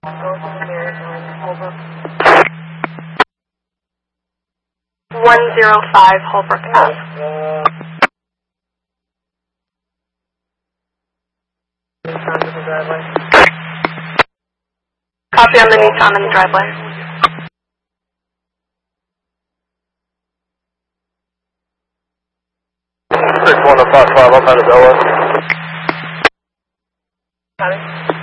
105 Holbrook Ave. Copy on the Nissan in the driveway. 6155, I'm out of LS. Copy.